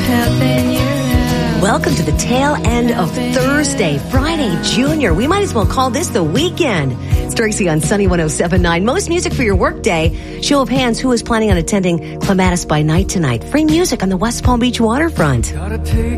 Welcome to the tail end of Thursday, Friday, Junior. We might as well call this the weekend. It's Tracy on Sunny 107.9. Most music for your workday. Show of hands, who is planning on attending Clematis by Night tonight? Free music on the West Palm Beach waterfront. Gotta take